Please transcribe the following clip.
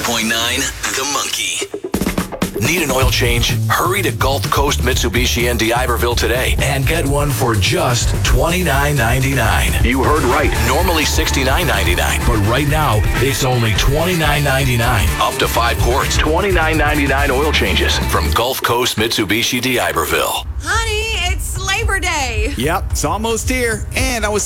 The Monkey. Need an oil change? Hurry to Gulf Coast Mitsubishi in D'Iberville today and get one for just $29.99. You heard right. Normally $69.99, but right now it's only $29.99. Up to 5 quarts. $29.99 oil changes from Gulf Coast Mitsubishi D'Iberville. Honey, it's Labor Day. Yep, it's almost here. And I was